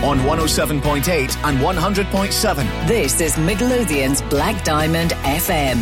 on 107.8 and 100.7. This is Midlothian's Black Diamond FM.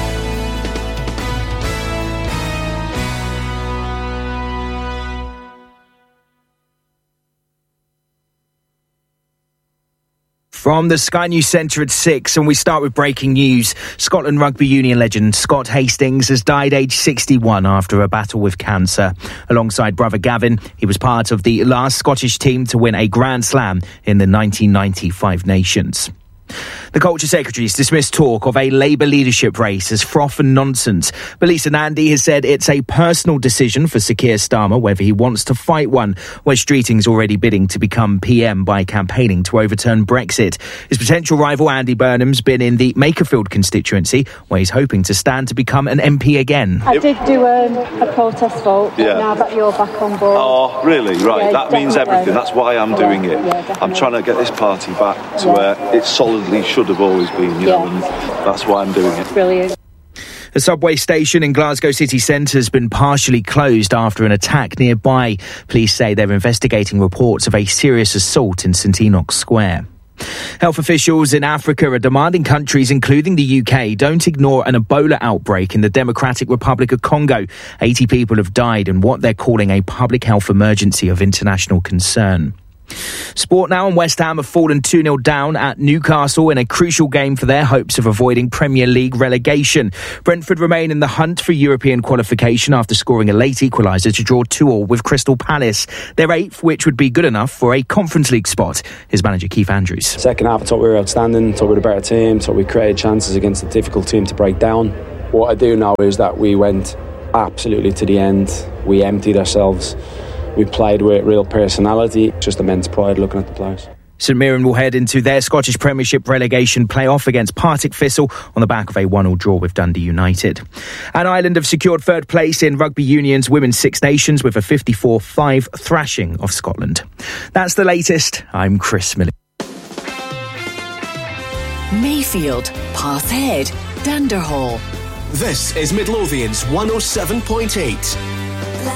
From the Sky News Centre at 6, and we start with breaking news. Scotland Rugby Union legend Scott Hastings has died aged 61 after a battle with cancer. Alongside brother Gavin, he was part of the last Scottish team to win a Grand Slam in the 1990 Five Nations. The Culture Secretary has dismissed talk of a Labour leadership race as froth and nonsense. But Lisa Nandy has said it's a personal decision for Sir Keir Starmer whether he wants to fight one. Wes Streeting's already bidding to become PM by campaigning to overturn Brexit. His potential rival Andy Burnham's been in the Makerfield constituency, where he's hoping to stand to become an MP again. I did do a protest vote, but now that you're back on board... Oh, really? Right, yeah, that means everything. That's why I'm doing it. I'm trying to get this party back to where it solidly should have always been, you know, and that's why I'm doing it. Brilliant. A subway station in Glasgow city centre has been partially closed after an attack nearby. Police say they're investigating reports of a serious assault in St Enoch's Square. Health officials in Africa are demanding countries, including the UK, don't ignore an Ebola outbreak in the Democratic Republic of Congo. 80 people have died in what they're calling a public health emergency of international concern. Sport now, and West Ham have fallen 2-0 down at Newcastle in a crucial game for their hopes of avoiding Premier League relegation. Brentford remain in the hunt for European qualification after scoring a late equaliser to draw 2-2 with Crystal Palace. They're 8th, which would be good enough for a Conference League spot. Here's manager Keith Andrews. Second half, I thought we were outstanding, thought we were the better team, thought we created chances against a difficult team to break down. What I do know is that we went absolutely to the end. We emptied ourselves. We played with real personality, just immense pride looking at the players. St Mirren will head into their Scottish Premiership relegation playoff against Partick Thistle on the back of a 1-1 draw with Dundee United. And Ireland have secured third place in Rugby Union's Women's Six Nations with a 54-5 thrashing of Scotland. That's the latest. I'm Chris Miller. Mayfield, Pathhead, Danderhall. This is Midlothian's 107.8.